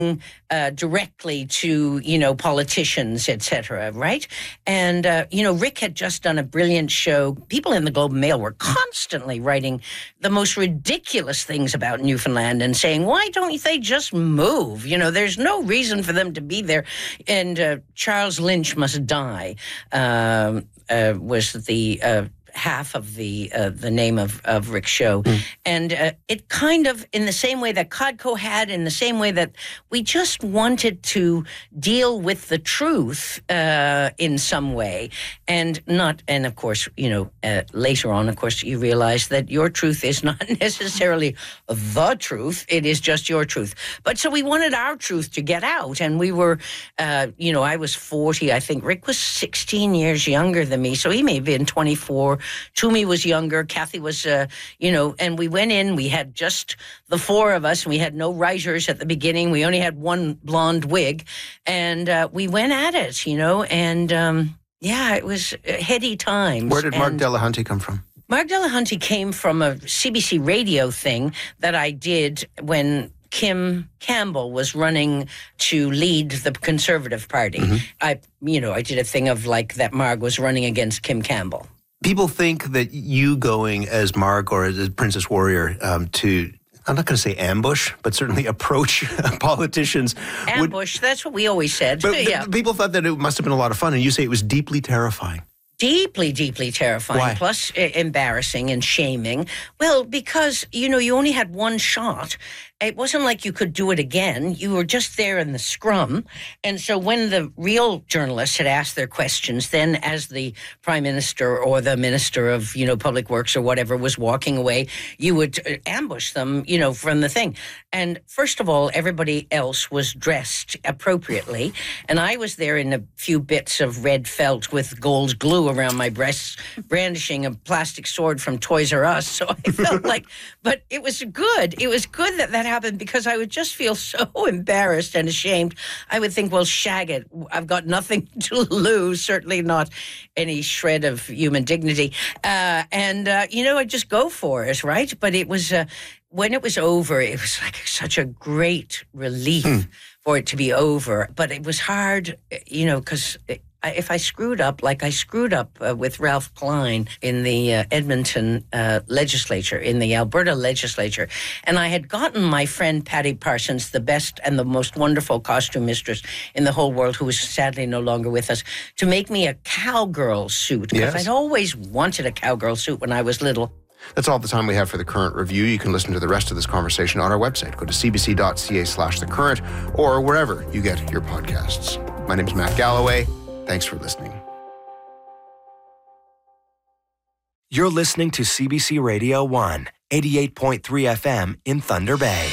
directly to, politicians, etc., right? And, Rick had just done a brilliant show. People in the Globe and Mail were constantly writing the most ridiculous things about Newfoundland and saying, why don't they just move? There's no reason for them to be there. And Charles Lynch Must Die was the half of the name of Rick's show. And it kind of, in the same way that Codco had, in the same way that we just wanted to deal with the truth in some way, and of course, later on, of course, you realize that your truth is not necessarily the truth, it is just your truth. But so we wanted our truth to get out, and we were, I was 40, I think Rick was 16 years younger than me, so he may have been 24. Toomey was younger, Kathy was, and we went in, we had just the four of us, and we had no writers at the beginning, we only had one blonde wig, and we went at it, and it was heady times. Where did Mark Delahunty come from? Mark Delahunty came from a CBC radio thing that I did when Kim Campbell was running to lead the Conservative Party. I did a thing of like that Marg was running against Kim Campbell. People think that you going as Marg or as Princess Warrior to, I'm not going to say ambush, but certainly approach politicians. Ambush, that's what we always said. But people thought that it must have been a lot of fun, and you say it was deeply terrifying. Deeply, deeply terrifying. Why? Plus embarrassing and shaming. Well, because, you only had one shot. It wasn't like you could do it again. You were just there in the scrum. And so when the real journalists had asked their questions, then as the Prime Minister or the Minister of, Public Works or whatever was walking away, you would ambush them, from the thing. And first of all, everybody else was dressed appropriately. And I was there in a few bits of red felt with gold glue around my breasts, brandishing a plastic sword from Toys R Us. So I felt like, but it was good. It was good that happened, because I would just feel so embarrassed and ashamed. I would think, well, shag it. I've got nothing to lose, certainly not any shred of human dignity. I'd just go for it, right? But it was, when it was over, it was like such a great relief for it to be over. But it was hard, because if I screwed up, like I screwed up with Ralph Klein in the Edmonton legislature, in the Alberta legislature, and I had gotten my friend Patty Parsons, the best and the most wonderful costume mistress in the whole world, who is sadly no longer with us, to make me a cowgirl suit, because I'd always wanted a cowgirl suit when I was little. That's all the time we have for The Current Review. You can listen to the rest of this conversation on our website. Go to cbc.ca/thecurrent or wherever you get your podcasts. My name's Matt Galloway. Thanks for listening. You're listening to CBC Radio 1, 88.3 FM in Thunder Bay.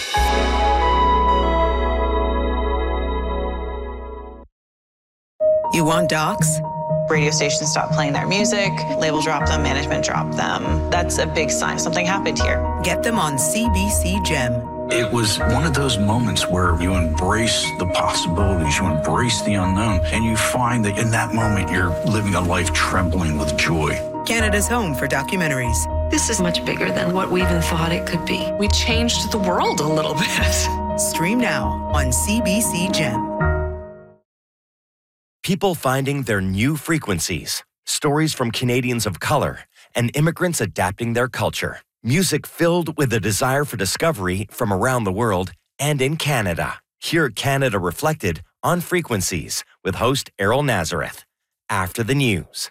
You want docs? Radio stations stop playing their music, label drop them, management drop them. That's a big sign something happened here. Get them on CBC Gem. It was one of those moments where you embrace the possibilities, you embrace the unknown, and you find that in that moment you're living a life trembling with joy. Canada's home for documentaries. This is much bigger than what we even thought it could be. We changed the world a little bit. Stream now on CBC Gem. People finding their new frequencies, stories from Canadians of color, and immigrants adapting their culture. Music filled with a desire for discovery from around the world and in Canada. Hear Canada Reflected on Frequencies with host Errol Nazareth. After the news.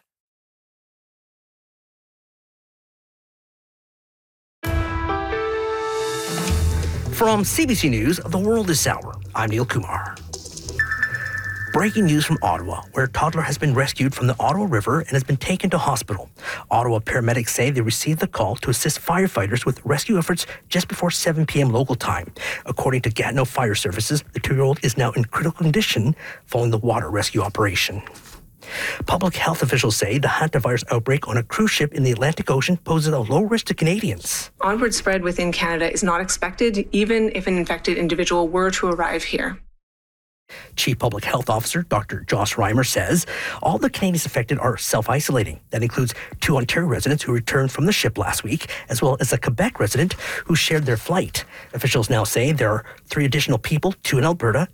From CBC News, The World is Sour. I'm Neil Kumar. Breaking news from Ottawa, where a toddler has been rescued from the Ottawa River and has been taken to hospital. Ottawa paramedics say they received the call to assist firefighters with rescue efforts just before 7 p.m. local time. According to Gatineau Fire Services, the 2-year-old is now in critical condition following the water rescue operation. Public health officials say the hantavirus outbreak on a cruise ship in the Atlantic Ocean poses a low risk to Canadians. Onward spread within Canada is not expected, even if an infected individual were to arrive here. Chief Public Health Officer Dr. Joss Reimer says all the Canadians affected are self-isolating. That includes 2 Ontario residents who returned from the ship last week, as well as a Quebec resident who shared their flight. Officials now say there are 3 additional people, 2 in Alberta